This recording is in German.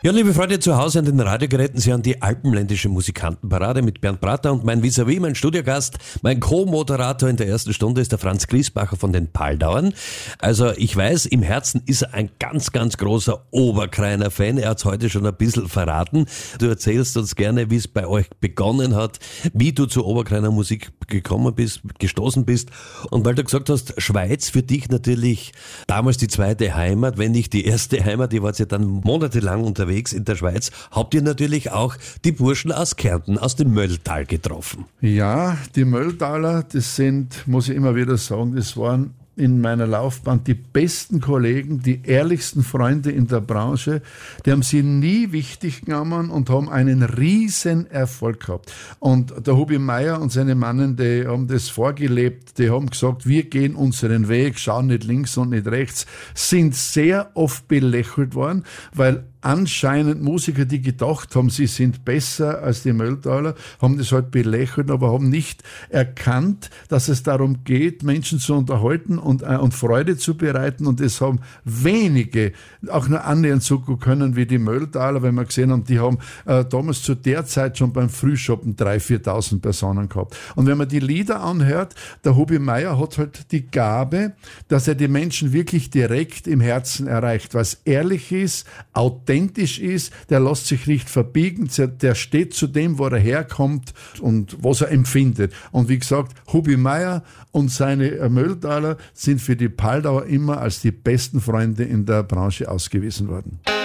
Ja, liebe Freunde zu Hause an den Radiogeräten, Sie hören die alpenländische Musikantenparade mit Bernd Prater und mein Vis-à-vis, mein Studiogast, mein Co-Moderator in der ersten Stunde ist der Franz Griesbacher von den Paldauern. Also ich weiß, im Herzen ist er ein ganz, ganz großer Oberkreiner Fan. Er hat es heute schon ein bisschen verraten. Du erzählst uns gerne, wie es bei euch begonnen hat, wie du zur Oberkreiner Musik gekommen bist, gestoßen bist. Und weil du gesagt hast, Schweiz für dich natürlich damals die zweite Heimat, wenn nicht die erste Heimat, die wart ja dann monatelang unterwegs in der Schweiz, habt ihr natürlich auch die Burschen aus Kärnten, aus dem Mölltal getroffen. Ja, die Mölltaler, das sind, muss ich immer wieder sagen, das waren in meiner Laufbahn die besten Kollegen, die ehrlichsten Freunde in der Branche. Die haben sie nie wichtig genommen und haben einen riesen Erfolg gehabt. Und der Hubi Meier und seine Mannen, die haben das vorgelebt, die haben gesagt, wir gehen unseren Weg, schauen nicht links und nicht rechts, sind sehr oft belächelt worden, weil anscheinend Musiker, die gedacht haben, sie sind besser als die Mölltaler, haben das halt belächelt, aber haben nicht erkannt, dass es darum geht, Menschen zu unterhalten und Freude zu bereiten. Und das haben wenige auch nur annähernd so gut können wie die Mölltaler, weil wir gesehen haben, die haben damals zu der Zeit schon beim Frühschoppen 3.000, 4.000 Personen gehabt. Und wenn man die Lieder anhört, der Hubi Meier hat halt die Gabe, dass er die Menschen wirklich direkt im Herzen erreicht, was ehrlich ist, authentisch ist, der lässt sich nicht verbiegen, der steht zu dem, wo er herkommt und was er empfindet. Und wie gesagt, Hubi Meier und seine Mölltaler sind für die Paldauer immer als die besten Freunde in der Branche ausgewiesen worden.